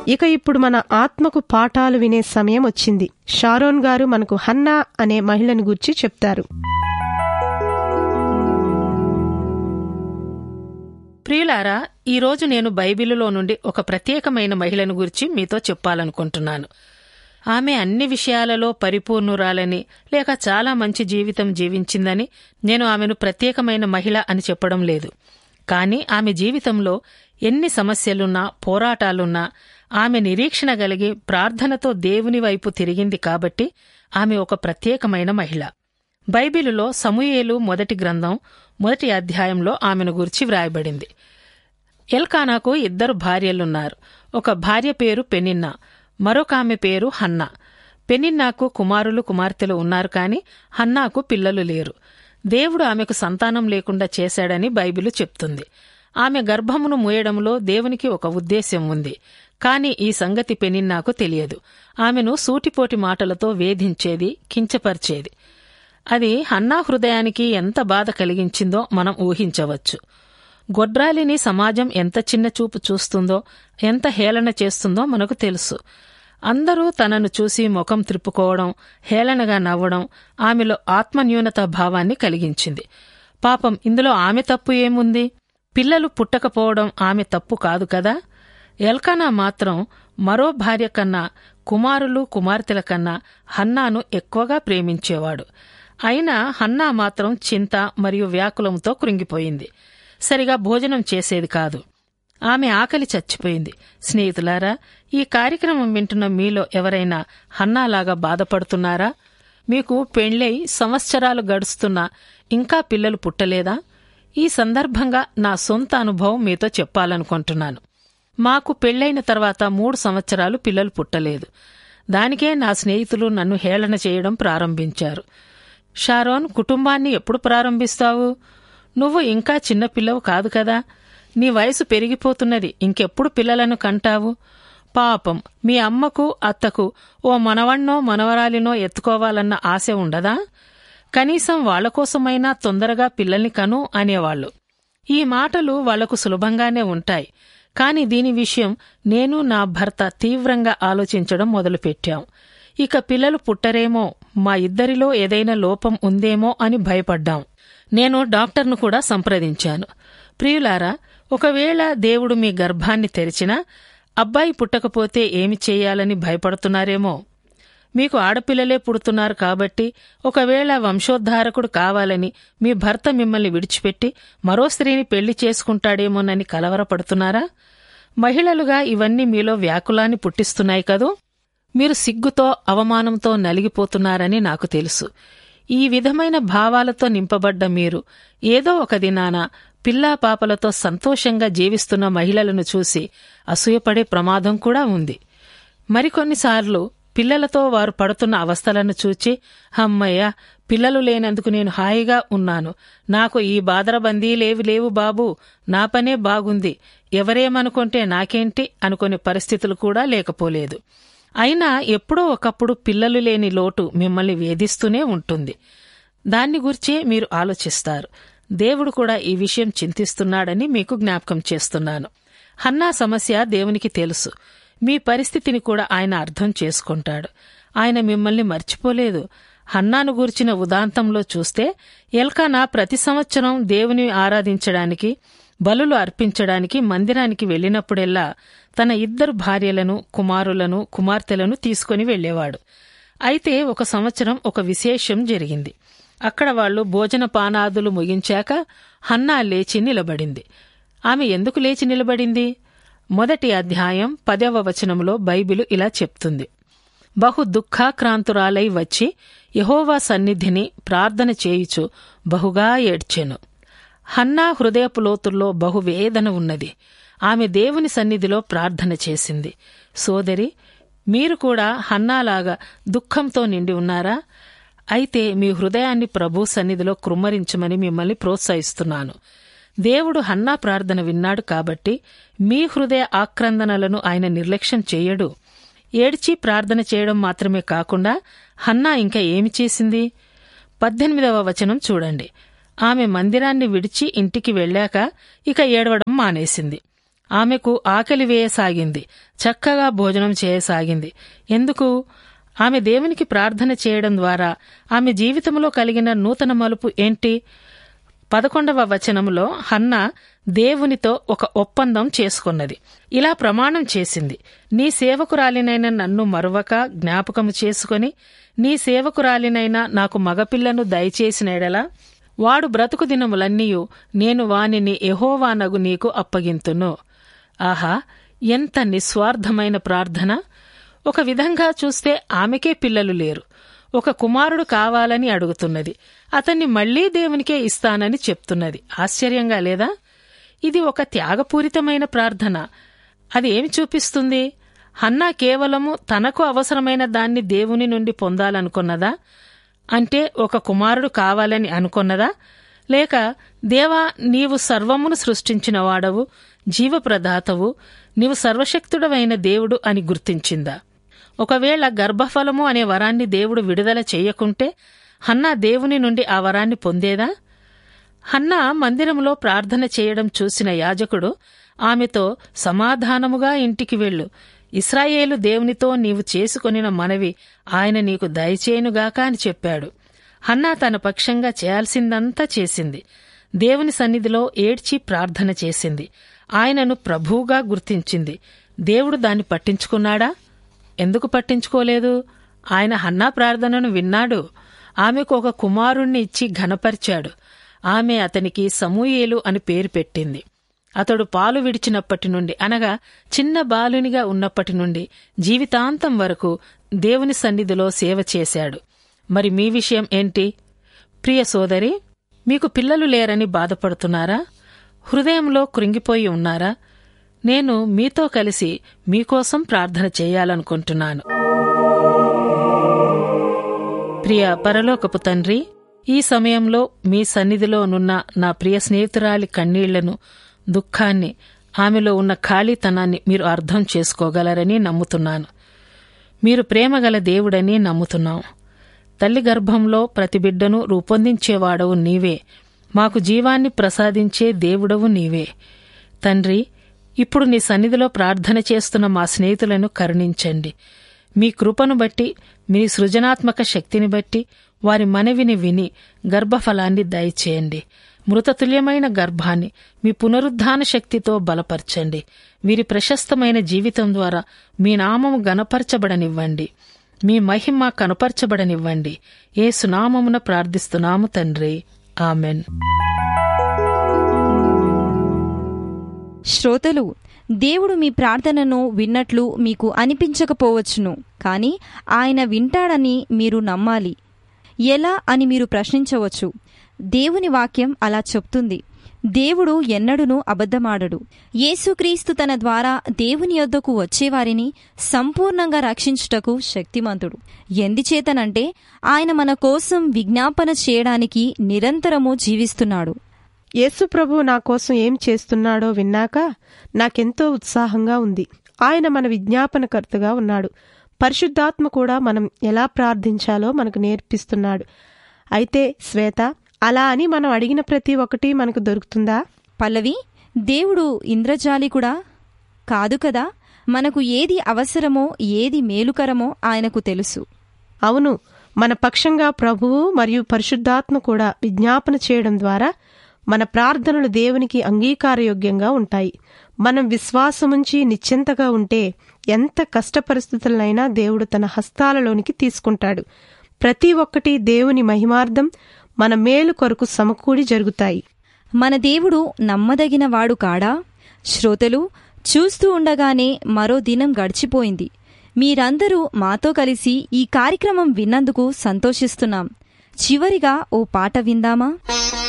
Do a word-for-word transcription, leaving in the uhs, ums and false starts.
ఇక ఇప్పుడు మన ఆత్మకు పాఠాలు వినే సమయం వచ్చింది. షారోన్ గారు మనకు హన్నా అనే మహిళను గురించి చెప్తారు. ప్రియులారా, ఈరోజు నేను బైబిలులో నుండి ఒక ప్రత్యేకమైన మహిళను గురించి మీతో చెప్పాలనుకుంటున్నాను. ఆమె అన్ని విషయాలలో పరిపూర్ణురాలని లేక చాలా మంచి జీవితం జీవించిందని నేను ఆమెను ప్రత్యేకమైన మహిళ అని చెప్పడం లేదు. కానీ ఆమె జీవితంలో ఎన్ని సమస్యలున్నా, పోరాటాలున్నా ఆమె నిరీక్షణ కలిగి ప్రార్థనతో దేవుని వైపు తిరిగింది కాబట్టి ఆమె ఒక ప్రత్యేకమైన మహిళ. బైబిలులో సమూయేలు మొదటి గ్రంథం మొదటి అధ్యాయంలో ఆమెను గురించి వ్రాయబడింది. ఎల్కానాకు ఇద్దరు భార్యలున్నారు. ఒక భార్య పేరు పెనిన్నా, మరొక ఆమె పేరు హన్నా. పెనిన్నాకు కుమారులు కుమార్తెలు ఉన్నారు, కాని హన్నాకు పిల్లలు లేరు. దేవుడు ఆమెకు సంతానం లేకుండా చేశాడని బైబిలు చెప్తుంది. ఆమె గర్భమును మూయడంలో దేవునికి ఒక ఉద్దేశ్యం ఉంది. కాని ఈ సంగతి పెనిన్నాకు తెలియదు. ఆమెను సూటిపోటి మాటలతో వేధించేది, కించపరిచేది. అది హన్నా హృదయానికి ఎంత బాధ కలిగించిందో మనం ఊహించవచ్చు. గొడ్రాలిని సమాజం ఎంత చిన్నచూపు చూస్తుందో, ఎంత హేళన చేస్తుందో మనకు తెలుసు. అందరూ తనను చూసి ముఖం త్రిప్పుకోవడం, హేళనగా నవ్వడం ఆమెలో ఆత్మన్యూనతా భావాన్ని కలిగించింది. పాపం, ఇందులో ఆమె తప్పు ఏముంది? పిల్లలు పుట్టకపోవడం ఆమె తప్పు కాదు కదా. ఎల్కానా మాత్రం మరో భార్య కన్నా, కుమారులు కుమార్తెల కన్నా హన్నాను ఎక్కువగా ప్రేమించేవాడు. అయినా హన్నా మాత్రం చింత మరియు వ్యాకులంతో కృంగిపోయింది. సరిగా భోజనం చేసేది కాదు. ఆమె ఆకలి చచ్చిపోయింది. స్నేహితులారా, ఈ కార్యక్రమం వింటున్న మీలో ఎవరైనా హన్నాలాగా బాధపడుతున్నారా? మీకు పెళ్లై సంవత్సరాలు గడుస్తున్నా ఇంకా పిల్లలు పుట్టలేదా? ఈ సందర్భంగా నా సొంత అనుభవం మీతో చెప్పాలనుకుంటున్నాను. మాకు పెళ్లైన తర్వాత మూడు సంవత్సరాలు పిల్లలు పుట్టలేదు. దానికే నా స్నేహితులు నన్ను హేళన చేయడం ప్రారంభించారు. షారోన్, కుటుంబాన్ని ఎప్పుడు ప్రారంభిస్తావు? నువ్వు ఇంకా చిన్నపిల్లవు కాదు కదా. నీ వయసు పెరిగిపోతున్నది. ఇంకెప్పుడు పిల్లలను కంటావు? పాపం, మీ అమ్మకు అత్తకు ఓ మనవణ్ణో మనవరాలినో ఎత్తుకోవాలన్న ఆశ ఉండదా? కనీసం వాళ్లకోసమైనా తొందరగా పిల్లల్ని కను అనేవాళ్లు. ఈ మాటలు వాళ్లకు సులభంగానే ఉంటాయి. కాని దీని విషయం నేను నా భర్త తీవ్రంగా ఆలోచించడం మొదలుపెట్టాం. ఇక పిల్లలు పుట్టరేమో, మా ఇద్దరిలో ఏదైనా లోపం ఉందేమో అని భయపడ్డాం. నేను డాక్టర్ను కూడా సంప్రదించాను. ప్రియులారా, ఒకవేళ దేవుడు మీ గర్భాన్ని తెరిచినా అబ్బాయి పుట్టకపోతే ఏమి చెయ్యాలని భయపడుతున్నారేమో. మీకు ఆడపిల్లలే పుడుతున్నారు కాబట్టి ఒకవేళ వంశోద్ధారకుడు కావాలని మీ భర్త మిమ్మల్ని విడిచిపెట్టి మరో స్త్రీని పెళ్లి చేసుకుంటాడేమోనని కలవరపడుతున్నారా? మహిళలుగా ఇవన్నీ మీలో వ్యాకులాన్ని పుట్టిస్తున్నాయి కదూ. మీరు సిగ్గుతో, అవమానంతో నలిగిపోతున్నారని నాకు తెలుసు. ఈ విధమైన భావాలతో నింపబడ్డ మీరు ఏదో ఒక దినాన పిల్లా పాపలతో సంతోషంగా జీవిస్తున్న మహిళలను చూసి అసూయపడే ప్రమాదం కూడా ఉంది. మరికొన్నిసార్లు పిల్లలతో వారు పడుతున్న అవస్థలను చూచి, హమ్మయ్య, పిల్లలు లేనందుకు నేను హాయిగా ఉన్నాను, నాకు ఈ బాదరబందీలేవి లేవు బాబూ, నా పనే బాగుంది, ఎవరేమనుకుంటే నాకేంటి అనుకునే పరిస్థితులు కూడా లేకపోలేదు. అయినా ఎప్పుడో ఒకప్పుడు పిల్లలు లేని లోటు మిమ్మల్ని వేధిస్తూనే ఉంటుంది. దాన్ని గురించే మీరు ఆలోచిస్తారు. దేవుడు కూడా ఈ విషయం చింతిస్తున్నాడని మీకు జ్ఞాపకం చేస్తున్నాను. హన్నా సమస్య దేవునికి తెలుసు. మీ పరిస్థితిని కూడా ఆయన అర్థం చేసుకుంటాడు. ఆయన మిమ్మల్ని మర్చిపోలేదు. హన్నాను గూర్చిన ఉదాంతంలో చూస్తే ఎల్కానా ప్రతి సంవత్సరం దేవుని ఆరాధించడానికి, బలులు అర్పించడానికి మందిరానికి వెళ్లినప్పుడెల్లా తన ఇద్దరు భార్యలను, కుమారులను, కుమార్తెలను తీసుకుని వెళ్లేవాడు. అయితే ఒక సంవత్సరం ఒక విశేషం జరిగింది. అక్కడ వాళ్లు భోజనపానాదులు ముగించాక హన్నా లేచి నిలబడింది. ఆమె ఎందుకు లేచి నిలబడింది? మొదటి అధ్యాయం పదవ వచనంలో బైబిలు ఇలా చెప్తుంది: బహు దుఃఖాక్రాంతురాలై వచ్చి యెహోవా సన్నిధిని ప్రార్థన చేయుచు బహుగా ఏడ్చెను. హన్నా హృదయపు లోతుల్లో బహువేదన ఉన్నది. ఆమె దేవుని సన్నిధిలో ప్రార్థన చేసింది. సోదరి, మీరు కూడా హన్నాలాగా దుఃఖంతో నిండి ఉన్నారా? అయితే మీ హృదయాన్ని ప్రభు సన్నిధిలో కృమ్మరించమని మిమ్మల్ని ప్రోత్సహిస్తున్నాను. దేవుడు హన్నా ప్రార్థన విన్నాడు కాబట్టి మీ హృదయ ఆక్రందనలను ఆయన నిర్లక్ష్యం చేయడు. ఏడ్చి ప్రార్థన చేయడం మాత్రమే కాకుండా హన్నా ఇంకా ఏమి చేసింది? పద్దెనిమిదవ వచనం చూడండి. ఆమె మందిరాన్ని విడిచి ఇంటికి వెళ్లాక ఇక ఏడవడం మానేసింది. ఆమెకు ఆకలి వేయసాగింది, చక్కగా భోజనం చేయసాగింది. ఎందుకు? ఆమె దేవునికి ప్రార్థన చేయడం ద్వారా ఆమె జీవితంలో కలిగిన నూతన మలుపు ఏంటి? పదకొండవ వచనంలో హన్నా దేవునితో ఒక ఒప్పందం చేసుకున్నది. ఇలా ప్రమాణం చేసింది, నీ సేవకురాలినైన నన్ను మరువక జ్ఞాపకము చేసుకుని నీ సేవకురాలినైనా నాకు మగపిల్లను దయచేసిన ఎడలా వాడు బ్రతుకు దినములన్నీయు నేను వానిని యెహోవానగు నీకు అప్పగింతును. ఆహా, ఎంత నిస్వార్థమైన ప్రార్థన! ఒక విధంగా చూస్తే ఆమెకే పిల్లలు లేరు, ఒక కుమారుడు కావాలని అడుగుతున్నది. అతన్ని మళ్లీ దేవునికే ఇస్తానని చెప్తున్నది. ఆశ్చర్యంగా లేదా? ఇది ఒక త్యాగపూరితమైన ప్రార్థన. అది ఏమి చూపిస్తుంది? హన్నా కేవలము తనకు అవసరమైన దాన్ని దేవుని నుండి పొందాలనుకున్నదా? అంటే ఒక కుమారుడు కావాలని అనుకున్నదా? లేక దేవా, నీవు సర్వమును సృష్టించిన వాడవు, జీవప్రదాతవు, నీవు సర్వశక్తుడవైన దేవుడు అని గుర్తించిందా? ఒకవేళ గర్భఫలము అనే వరాన్ని దేవుడు విడుదల చెయ్యకుంటే హన్నా దేవుని నుండి ఆ వరాన్ని పొందేదా? హన్నా మందిరంలో ప్రార్థన చేయడం చూసిన యాజకుడు ఆమెతో సమాధానముగా ఇంటికి వెళ్ళు, ఇశ్రాయేలు దేవునితో నీవు చేసుకొనిన మనవి ఆయన నీకు దయచేయునుగాక అని చెప్పాడు. హన్నా తన పక్షంగా చేయాల్సిందంతా చేసింది. దేవుని సన్నిధిలో ఏడ్చి ప్రార్థన చేసింది. ఆయనను ప్రభువుగా గుర్తించింది. దేవుడు దాన్ని పట్టించుకున్నాడా? ఎందుకు పట్టించుకోలేదు? ఆయన హన్నా ప్రార్థనను విన్నాడు. ఆమెకు ఒక కుమారుణ్ణి ఇచ్చి ఘనపరిచాడు. ఆమె అతనికి సమూయేలు అని పేరు పెట్టింది. అతడు పాలు విడిచినప్పటి నుండి, అనగా చిన్న బాలునిగా ఉన్నప్పటి నుండి జీవితాంతం వరకు దేవుని సన్నిధిలో సేవ చేశాడు. మరి మీ విషయం ఏంటి? ప్రియ సోదరి, మీకు పిల్లలు లేరని బాధపడుతున్నారా? హృదయంలో కృంగిపోయి ఉన్నారా? నేను మీతో కలిసి మీకోసం ప్రార్థన చేయాలనుకుంటున్నాను. ప్రియ పరలోకపు తండ్రి, ఈ సమయంలో మీ సన్నిధిలోనున్న నా ప్రియ స్నేహితురాలి కన్నీళ్లను, దుఃఖాన్ని, ఆమెలో ఉన్న ఖాళీతనాన్ని మీరు అర్థం చేసుకోగలరని నమ్ముతున్నాను. మీరు ప్రేమగల దేవుడని నమ్ముతున్నాం. తల్లి గర్భంలో ప్రతి బిడ్డను రూపొందించేవాడవు నీవే. మాకు జీవాన్ని ప్రసాదించే దేవుడవు నీవే. తండ్రి, ఇప్పుడు నీ సన్నిధిలో ప్రార్థన చేస్తున్న మా స్నేహితులను కరుణించండి. మీ కృపను బట్టి, మీ సృజనాత్మక శక్తిని బట్టి వారి మనవిని విని గర్భఫలాన్ని దయచేయండి. మృతతుల్యమైన గర్భాన్ని మీ పునరుద్ధాన శక్తితో బలపరచండి. వీరి ప్రశస్తమైన జీవితం ద్వారా మీ నామము గణపరచబడనివ్వండి, మీ మహిమ కనపరచబడనివ్వండి. యేసు నామమున ప్రార్థిస్తున్నాము తండ్రి, ఆమెన్. శ్రోతలు, దేవుడు మీ ప్రార్థనను విన్నట్లు మీకు అనిపించకపోవచ్చును, కానీ ఆయన వింటాడని మీరు నమ్మాలి. ఎలా అని మీరు ప్రశ్నించవచ్చు. దేవుని వాక్యం అలా చెప్తుంది. దేవుడు ఎన్నడూనూ అబద్ధమాడడు. యేసుక్రీస్తు తన ద్వారా దేవుని యొద్దకు వచ్చేవారిని సంపూర్ణంగా రక్షించుటకు శక్తిమంతుడు. ఎందుచేతనంటే ఆయన మన కోసం విజ్ఞాపన చేయడానికి నిరంతరము జీవిస్తున్నాడు. యేసు ప్రభు నా కోసం ఏం చేస్తున్నాడో విన్నాక నాకెంతో ఉత్సాహంగా ఉంది. ఆయన మన విజ్ఞాపనకర్తగా ఉన్నాడు. పరిశుద్ధాత్మ కూడా మనం ఎలా ప్రార్థించాలో మనకు నేర్పిస్తున్నాడు. అయితే శ్వేత, అలా అని మనం అడిగిన ప్రతి ఒక్కటి మనకు దొరుకుతుందా? పల్లవి, దేవుడు ఇంద్రజాలికుడా? కాదు కదా. మనకు ఏది అవసరమో, ఏది మేలుకరమో ఆయనకు తెలుసు. అవును, మన పక్షంగా ప్రభువు మరియు పరిశుద్ధాత్మ కూడా విజ్ఞాపన చేయడం ద్వారా మన ప్రార్థనలు దేవునికి అంగీకారయోగ్యంగా ఉంటాయి. మనం విశ్వాసముంచి నిశ్చింతగా ఉంటే ఎంత కష్ట పరిస్థితులనైనా దేవుడు తన హస్తాలలోనికి తీసుకుంటాడు. ప్రతి ఒక్కటి దేవుని మహిమార్థం, మన మేలు కొరకు సమకూడి జరుగుతాయి. మన దేవుడు నమ్మదగిన వాడు కాడా? శ్రోతలు, చూస్తూ ఉండగానే మరో దినం గడిచిపోయింది. మీరందరూ మాతో కలిసి ఈ కార్యక్రమం విన్నందుకు సంతోషిస్తున్నాం. చివరిగా ఓ పాట విందామా?